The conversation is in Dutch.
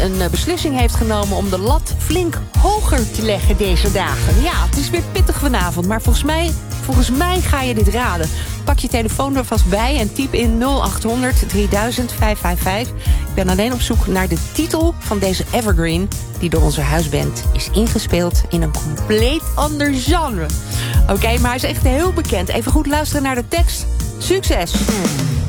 een beslissing heeft genomen om de lat flink hoger te leggen deze dagen. Ja, het is weer pittig vanavond, maar volgens mij ga je dit raden. Pak je telefoon er vast bij en typ in 0800 3000 555. Ik ben alleen op zoek naar de titel van deze evergreen die door onze huisband is ingespeeld in een compleet ander genre. Oké, maar hij is echt heel bekend. Even goed luisteren naar de tekst. Succes!